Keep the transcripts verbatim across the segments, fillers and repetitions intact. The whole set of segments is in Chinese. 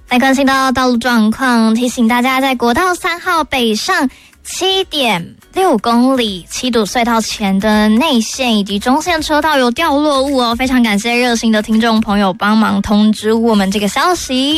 来关心到道路状况，提醒大家在国道三号北上七点六公里七堵隧道前的内线以及中线车道有掉落物哦，非常感谢热心的听众朋友帮忙通知我们这个消息。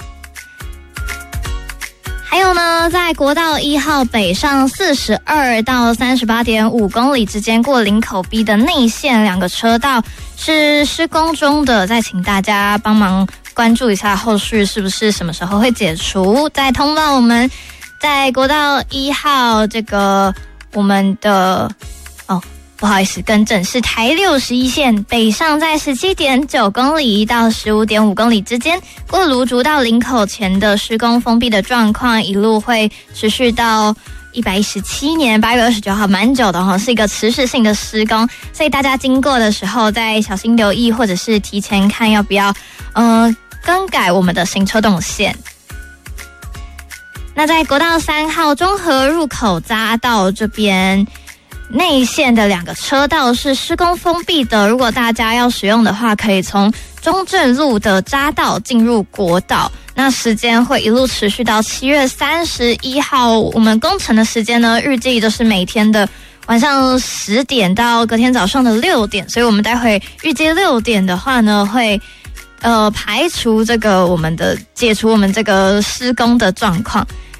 还有呢，在国道一号北上四十二到三十八点五公里之间过林口 B 的内线两个车道是施工中的，再请大家帮忙关注一下后续是不是什么时候会解除。再通报我们在国道一号这个我们的哦，不好意思，更正是台六十一线北上在十七点九公里到十五点五公里之间，过芦竹到林口前的施工封闭的状况，一路会持续到一百一十七年八月二十九号，蛮久的哈，是一个持续性的施工，所以大家经过的时候再小心留意，或者是提前看要不要嗯、呃、更改我们的行车动线。那在国道三号中和入口匝道这边内线的两个车道是施工封闭的，如果大家要使用的话，可以从中正路的匝道进入国道，那时间会一路持续到七月三十一号。我们工程的时间呢，预计就是每天的晚上十点到隔天早上的六点，所以我们待会预计六点的话呢，会呃排除这个我们的解除我们这个施工的状况。